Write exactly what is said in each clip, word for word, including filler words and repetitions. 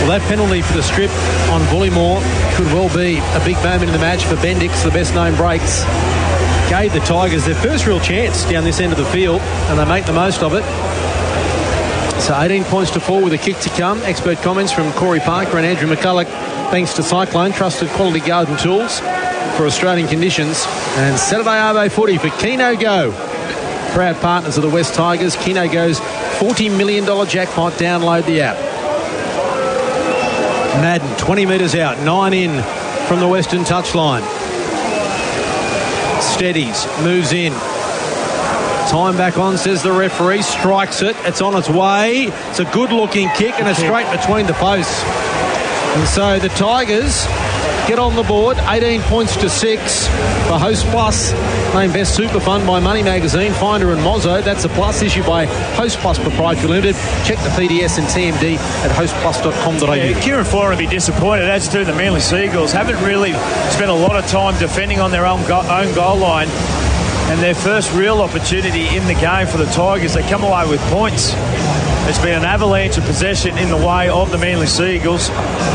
Well, that penalty for the strip on Bullymore could well be a big moment in the match for Bendix, the best known breaks. Gave the Tigers their first real chance down this end of the field, and they make the most of it. So eighteen points to four with a kick to come. Expert comments from Corey Parker and Andrew McCulloch, thanks to Cyclone, trusted quality garden tools for Australian conditions. And Saturday Arvo footy for Keno Go. Proud partners of the West Tigers. Keno Go's forty million dollars jackpot. Download the app. Madden, twenty metres out, nine in from the Western touchline. Steadies, moves in. Time back on, says the referee. Strikes it. It's on its way. It's a good-looking kick and a straight between the posts. And so the Tigers get on the board. eighteen points to six for Host Plus. Named Best Super Fund by Money Magazine, Finder and Mozzo. That's a plus issued by Host Plus Proprietary Limited. Check the P D S and T M D at host plus dot com dot a u. Yeah, Kieran Foran would be disappointed, as do the Manly Seagulls. Haven't really spent a lot of time defending on their own, go- own goal line. And their first real opportunity in the game for the Tigers, they come away with points. It's been an avalanche of possession in the way of the Manly Seagulls.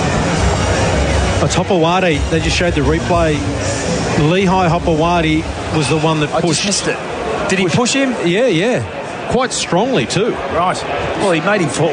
Hopewadi, they just showed the replay. Lehigh Hopewadi was the one that pushed. I just missed it. Did he push him? Yeah, yeah. Quite strongly too. Right. Well, he made him fall